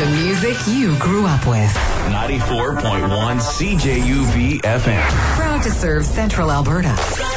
The music you grew up with. 94.1 CJUV FM. Proud to serve Central Alberta.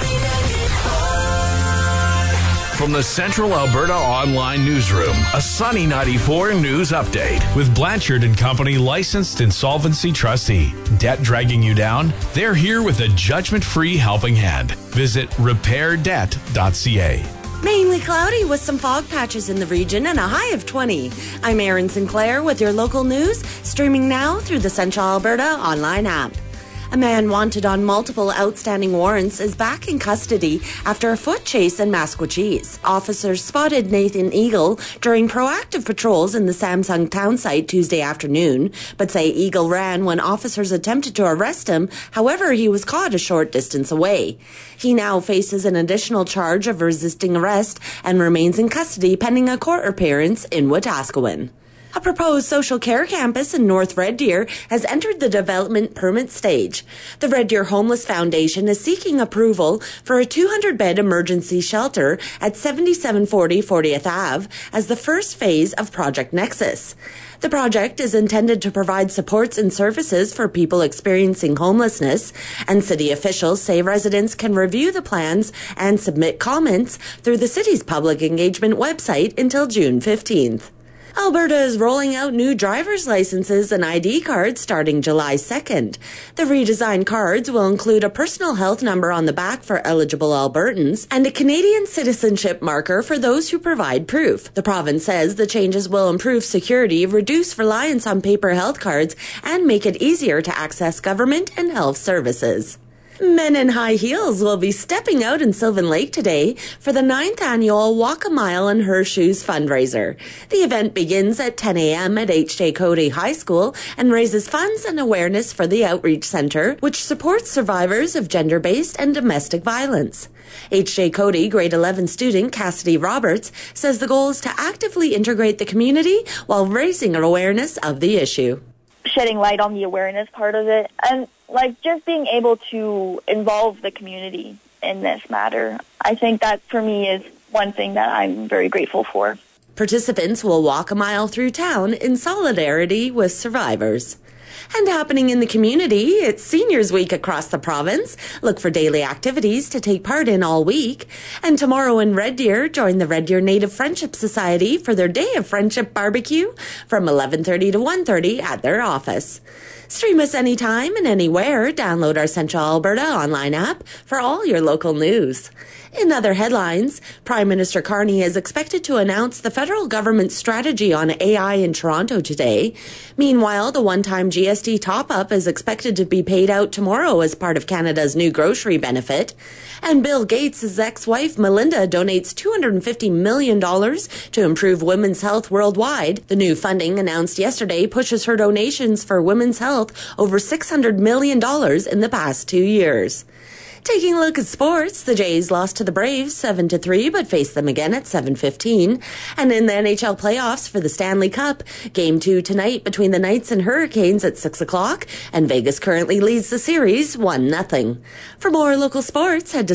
From the Central Alberta Online Newsroom, a Sunny 94 news update. With Blanchard & Company, licensed insolvency trustee. Debt dragging you down? They're here with a judgment-free helping hand. Visit repairdebt.ca. Mainly cloudy with some fog patches in the region and a high of 20. I'm Erin Sinclair with your local news, streaming now through the Central Alberta online app. A man wanted on multiple outstanding warrants is back in custody after a foot chase in Maskwacis. Officers spotted Nathan Eagle during proactive patrols in the Samsung town site Tuesday afternoon, but say Eagle ran when officers attempted to arrest him. However, he was caught a short distance away. He now faces an additional charge of resisting arrest and remains in custody pending a court appearance in Wetaskiwin. A proposed social care campus in North Red Deer has entered the development permit stage. The Red Deer Homeless Foundation is seeking approval for a 200-bed emergency shelter at 7740 40th Ave as the first phase of Project Nexus. The project is intended to provide supports and services for people experiencing homelessness, and city officials say residents can review the plans and submit comments through the city's public engagement website until June 15th. Alberta is rolling out new driver's licenses and ID cards starting July 2nd. The redesigned cards will include a personal health number on the back for eligible Albertans and a Canadian citizenship marker for those who provide proof. The province says the changes will improve security, reduce reliance on paper health cards, and make it easier to access government and health services. Men in high heels will be stepping out in Sylvan Lake today for the 9th annual Walk a Mile in Her Shoes fundraiser. The event begins at 10 a.m. at H.J. Cody High School and raises funds and awareness for the Outreach Centre, which supports survivors of gender-based and domestic violence. H.J. Cody grade 11 student Cassidy Roberts says the goal is to actively integrate the community while raising awareness of the issue. Shedding light on the awareness part of it, and just being able to involve the community in this matter. I think that for me is one thing that I'm very grateful for. Participants will walk a mile through town in solidarity with survivors. And happening in the community, it's Seniors Week across the province. Look for daily activities to take part in all week. And tomorrow in Red Deer, join the Red Deer Native Friendship Society for their Day of Friendship barbecue from 11:30 to 1:30 at their office. Stream us anytime and anywhere. Download our Central Alberta online app for all your local news. In other headlines, Prime Minister Carney is expected to announce the federal government's strategy on AI in Toronto today. Meanwhile, the one-time GST top-up is expected to be paid out tomorrow as part of Canada's new grocery benefit. And Bill Gates' ex-wife Melinda donates $250 million to improve women's health worldwide. The new funding announced yesterday pushes her donations for women's health over $600 million in the past 2 years. Taking a look at sports, the Jays lost to the Braves 7-3, but face them again at 7:15. And in the NHL playoffs for the Stanley Cup, Game 2 tonight between the Knights and Hurricanes at 6 o'clock, and Vegas currently leads the series 1-0. For more local sports, head to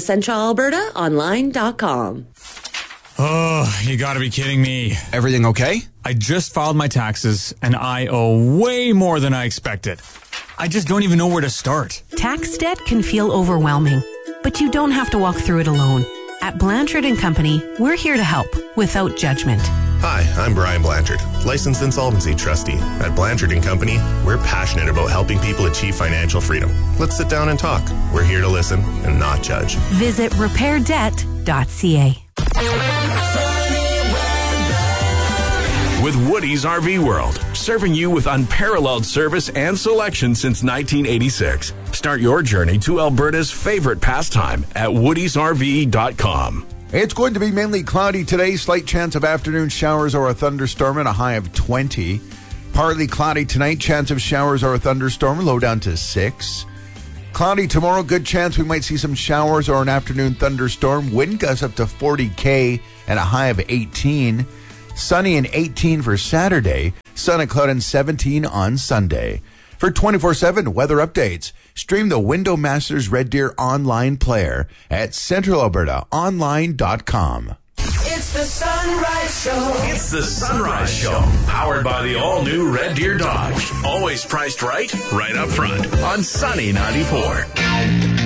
centralalbertaonline.com. Oh, you gotta be kidding me. Everything okay? I just filed my taxes, and I owe way more than I expected. I just don't even know where to start. Tax debt can feel overwhelming, but you don't have to walk through it alone. At Blanchard & Company, we're here to help without judgment. Hi, I'm Brian Blanchard, licensed insolvency trustee. At Blanchard & Company, we're passionate about helping people achieve financial freedom. Let's sit down and talk. We're here to listen and not judge. Visit repairdebt.ca. With Woody's RV World, serving you with unparalleled service and selection since 1986. Start your journey to Alberta's favorite pastime at woodysrv.com. It's going to be mainly cloudy today. Slight chance of afternoon showers or a thunderstorm and a high of 20. Partly cloudy tonight. Chance of showers or a thunderstorm. Low down to 6. Cloudy tomorrow. Good chance we might see some showers or an afternoon thunderstorm. Wind gusts up to 40 km and a high of 18. Sunny and 18 for Saturday. Sun and cloud and 17 on Sunday. For 24/7 weather updates, stream the Window Masters Red Deer online player at centralalbertaonline.com. It's It's the Sunrise Show. It's the Sunrise Show, powered by the all-new Red Deer Dodge. Always priced right up front on Sunny 94.